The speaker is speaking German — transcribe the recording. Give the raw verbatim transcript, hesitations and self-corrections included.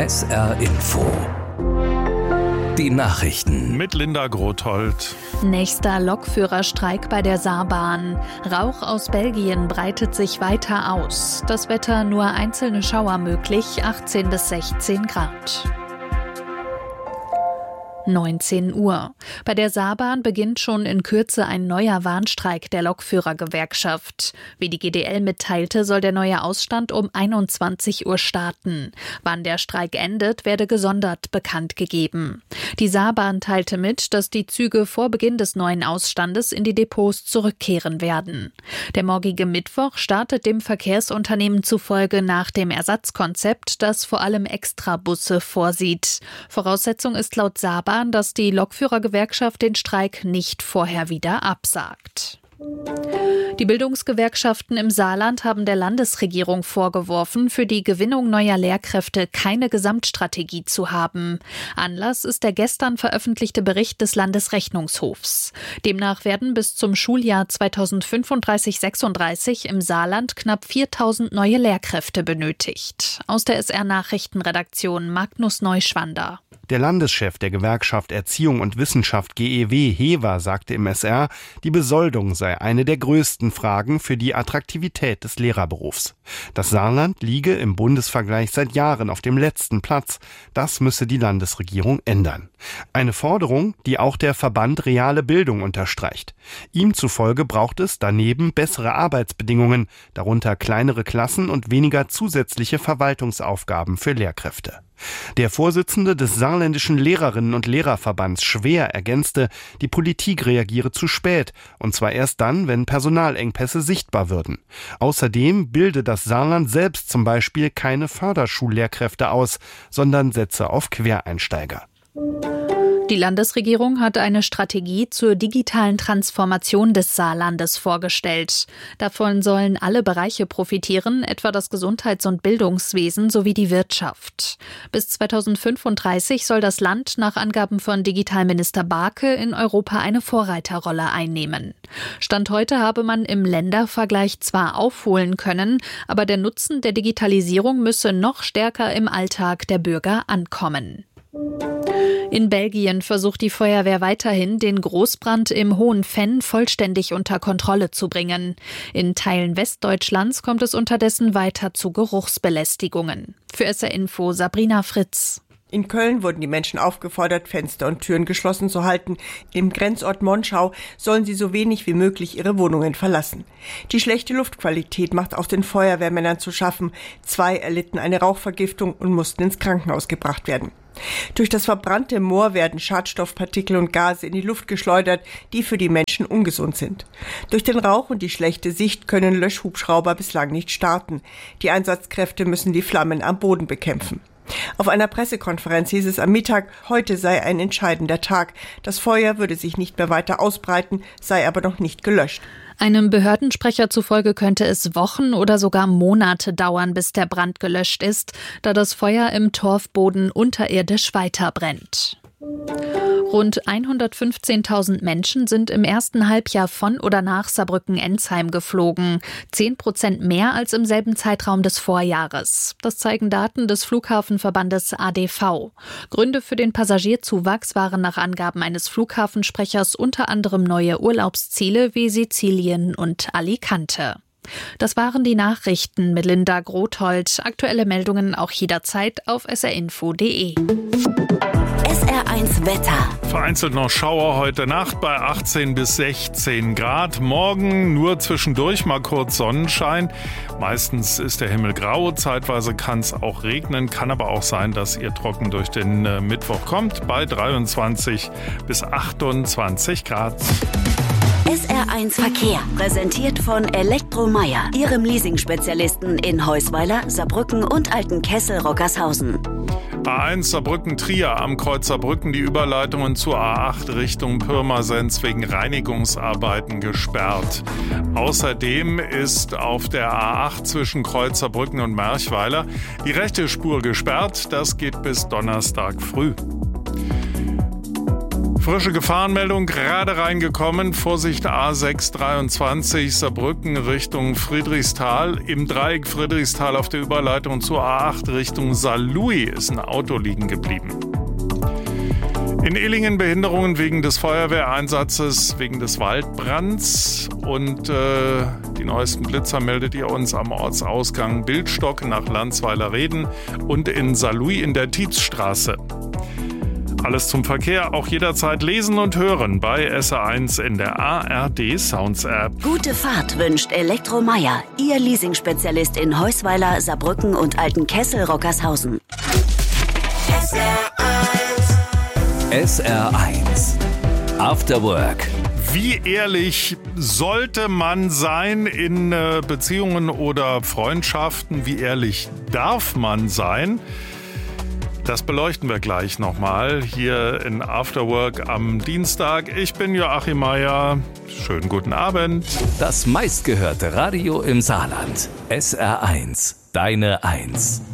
S R Info. Die Nachrichten mit Linda Grothold. Nächster Lokführerstreik bei der Saarbahn. Rauch aus Belgien breitet sich weiter aus. Das Wetter nur einzelne Schauer möglich, achtzehn bis sechzehn Grad. neunzehn Uhr. Bei der Saarbahn beginnt schon in Kürze ein neuer Warnstreik der Lokführergewerkschaft. Wie die G D L mitteilte, soll der neue Ausstand um einundzwanzig Uhr starten. Wann der Streik endet, werde gesondert bekannt gegeben. Die Saarbahn teilte mit, dass die Züge vor Beginn des neuen Ausstandes in die Depots zurückkehren werden. Der morgige Mittwoch startet dem Verkehrsunternehmen zufolge nach dem Ersatzkonzept, das vor allem Extrabusse vorsieht. Voraussetzung ist laut Saarbahn, dass die Lokführergewerkschaft den Streik nicht vorher wieder absagt. Die Bildungsgewerkschaften im Saarland haben der Landesregierung vorgeworfen, für die Gewinnung neuer Lehrkräfte keine Gesamtstrategie zu haben. Anlass ist der gestern veröffentlichte Bericht des Landesrechnungshofs. Demnach werden bis zum Schuljahr zweitausendfünfunddreißig sechsunddreißig im Saarland knapp viertausend neue Lehrkräfte benötigt. Aus der S R-Nachrichtenredaktion Magnus Neuschwander. Der Landeschef der Gewerkschaft Erziehung und Wissenschaft G E W, Hever, sagte im S R, die Besoldung sei eine der größten Fragen für die Attraktivität des Lehrerberufs. Das Saarland liege im Bundesvergleich seit Jahren auf dem letzten Platz. Das müsse die Landesregierung ändern. Eine Forderung, die auch der Verband Reale Bildung unterstreicht. Ihm zufolge braucht es daneben bessere Arbeitsbedingungen, darunter kleinere Klassen und weniger zusätzliche Verwaltungsaufgaben für Lehrkräfte. Der Vorsitzende des saarländischen Lehrerinnen- und Lehrerverbands Schwer ergänzte, die Politik reagiere zu spät, und zwar erst dann, wenn Personalengpässe sichtbar würden. Außerdem bilde das Saarland selbst zum Beispiel keine Förderschullehrkräfte aus, sondern setze auf Quereinsteiger. Die Landesregierung hat eine Strategie zur digitalen Transformation des Saarlandes vorgestellt. Davon sollen alle Bereiche profitieren, etwa das Gesundheits- und Bildungswesen sowie die Wirtschaft. Bis zweitausendfünfunddreißig soll das Land nach Angaben von Digitalminister Barke in Europa eine Vorreiterrolle einnehmen. Stand heute habe man im Ländervergleich zwar aufholen können, aber der Nutzen der Digitalisierung müsse noch stärker im Alltag der Bürger ankommen. In Belgien versucht die Feuerwehr weiterhin, den Großbrand im Hohen Venn vollständig unter Kontrolle zu bringen. In Teilen Westdeutschlands kommt es unterdessen weiter zu Geruchsbelästigungen. Für S R Info Sabrina Fritz. In Köln wurden die Menschen aufgefordert, Fenster und Türen geschlossen zu halten. Im Grenzort Monschau sollen sie so wenig wie möglich ihre Wohnungen verlassen. Die schlechte Luftqualität macht auch den Feuerwehrmännern zu schaffen. Zwei erlitten eine Rauchvergiftung und mussten ins Krankenhaus gebracht werden. Durch das verbrannte Moor werden Schadstoffpartikel und Gase in die Luft geschleudert, die für die Menschen ungesund sind. Durch den Rauch und die schlechte Sicht können Löschhubschrauber bislang nicht starten. Die Einsatzkräfte müssen die Flammen am Boden bekämpfen. Auf einer Pressekonferenz hieß es am Mittag, heute sei ein entscheidender Tag. Das Feuer würde sich nicht mehr weiter ausbreiten, sei aber noch nicht gelöscht. Einem Behördensprecher zufolge könnte es Wochen oder sogar Monate dauern, bis der Brand gelöscht ist, da das Feuer im Torfboden unterirdisch weiterbrennt. Rund hundertfünfzehntausend Menschen sind im ersten Halbjahr von oder nach Saarbrücken-Ensheim geflogen. Zehn Prozent mehr als im selben Zeitraum des Vorjahres. Das zeigen Daten des Flughafenverbandes A D V. Gründe für den Passagierzuwachs waren nach Angaben eines Flughafensprechers unter anderem neue Urlaubsziele wie Sizilien und Alicante. Das waren die Nachrichten mit Linda Grothold. Aktuelle Meldungen auch jederzeit auf s r info punkt d e. S R eins Wetter. Vereinzelt noch Schauer heute Nacht bei achtzehn bis sechzehn Grad. Morgen nur zwischendurch mal kurz Sonnenschein. Meistens ist der Himmel grau. Zeitweise kann es auch regnen. Kann aber auch sein, dass ihr trocken durch den äh, Mittwoch kommt bei dreiundzwanzig bis achtundzwanzig Grad. S R eins Verkehr. Präsentiert von Elektromeier, Ihrem Leasing-Spezialisten in Heusweiler, Saarbrücken und Altenkessel-Rockershausen. A eins Saarbrücken-Trier am Kreuz Saarbrücken die Überleitungen zur A acht Richtung Pirmasens wegen Reinigungsarbeiten gesperrt. Außerdem ist auf der A acht zwischen Kreuz Saarbrücken und Merchweiler die rechte Spur gesperrt. Das geht bis Donnerstag früh. Frische Gefahrenmeldung gerade reingekommen. Vorsicht A sechs dreiundzwanzig Saarbrücken Richtung Friedrichsthal. Im Dreieck Friedrichsthal auf der Überleitung zur A acht Richtung Saarlouis ist ein Auto liegen geblieben. In Illingen Behinderungen wegen des Feuerwehreinsatzes, wegen des Waldbrands. Und äh, die neuesten Blitzer meldet ihr uns am Ortsausgang Bildstock nach Landsweiler-Reden und in Saarlouis in der Tietzstraße. Alles zum Verkehr, auch jederzeit lesen und hören bei S R eins in der A R D Sounds App. Gute Fahrt wünscht Elektromeier, Ihr Leasingspezialist in Heusweiler, Saarbrücken und Altenkessel-Rockershausen. S R eins. S R eins. After Work. Wie ehrlich sollte man sein in äh, Beziehungen oder Freundschaften? Wie ehrlich darf man sein? Das beleuchten wir gleich nochmal hier in After Work am Dienstag. Ich bin Joachim Meier. Schönen guten Abend. Das meistgehörte Radio im Saarland. S R eins. Deine Eins.